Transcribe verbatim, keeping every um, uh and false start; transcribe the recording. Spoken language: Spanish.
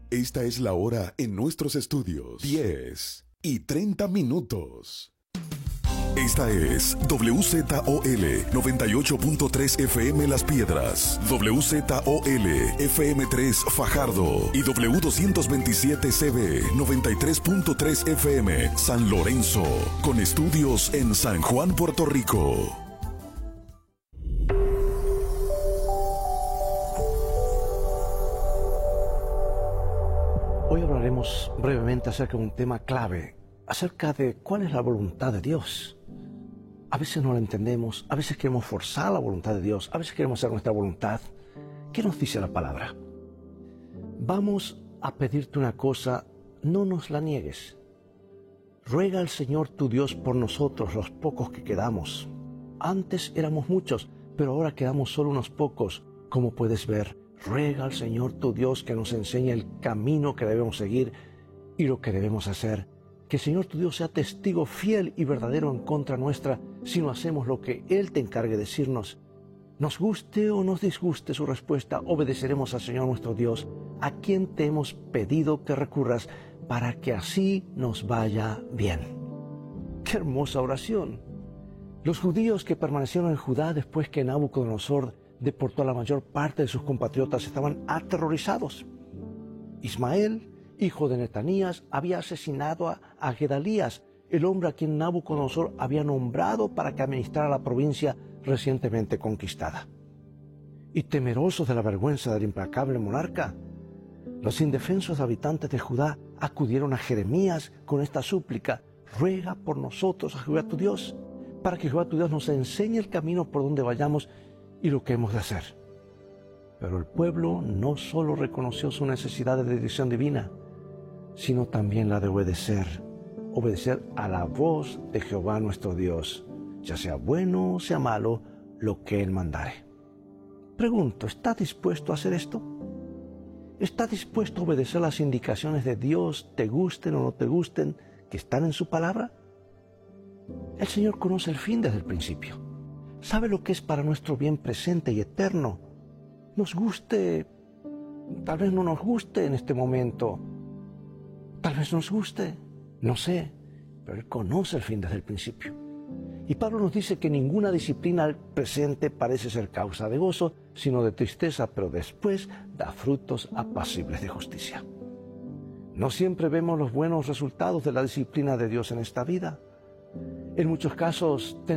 Esta es la hora en nuestros estudios. diez y treinta minutos. Esta es W Z O L noventa y ocho punto tres F M Las Piedras, W Z O L F M tres Fajardo y W doscientos veintisiete C B noventa y tres punto tres F M San Lorenzo, con estudios en San Juan, Puerto Rico. Hoy hablaremos brevemente acerca de un tema clave, acerca de cuál es la voluntad de Dios. A veces no la entendemos, a veces queremos forzar la voluntad de Dios, a veces queremos hacer nuestra voluntad. ¿Qué nos dice la palabra? Vamos a pedirte una cosa, no nos la niegues. Ruega al Señor tu Dios por nosotros, los pocos que quedamos. Antes éramos muchos, pero ahora quedamos solo unos pocos, como puedes ver. Ruega al Señor tu Dios que nos enseñe el camino que debemos seguir y lo que debemos hacer. Que el Señor tu Dios sea testigo fiel y verdadero en contra nuestra si no hacemos lo que Él te encargue de decirnos. Nos guste o nos disguste su respuesta, obedeceremos al Señor nuestro Dios, a quien te hemos pedido que recurras para que así nos vaya bien. ¡Qué hermosa oración! Los judíos que permanecieron en Judá después que Nabucodonosor deportó a la mayor parte de sus compatriotas estaban aterrorizados. Ismael, hijo de Netanías, había asesinado a, a Gedalías, el hombre a quien Nabucodonosor había nombrado para que administrara la provincia recientemente conquistada. Y temerosos de la vergüenza del implacable monarca, los indefensos habitantes de Judá acudieron a Jeremías con esta súplica: ruega por nosotros a Jehová tu Dios, para que Jehová tu Dios nos enseñe el camino por donde vayamos y lo que hemos de hacer. Pero el pueblo no solo reconoció su necesidad de dirección divina, sino también la de obedecer, obedecer a la voz de Jehová nuestro Dios, ya sea bueno o sea malo, lo que Él mandare. Pregunto, ¿está dispuesto a hacer esto? ¿Está dispuesto a obedecer las indicaciones de Dios, te gusten o no te gusten, que están en su palabra? El Señor conoce el fin desde el principio. Sabe lo que es para nuestro bien presente y eterno. Nos guste, tal vez no nos guste en este momento, tal vez nos guste, no sé, pero Él conoce el fin desde el principio. Y Pablo nos dice que ninguna disciplina al presente parece ser causa de gozo, sino de tristeza, pero después da frutos apacibles de justicia. No siempre vemos los buenos resultados de la disciplina de Dios en esta vida. En muchos casos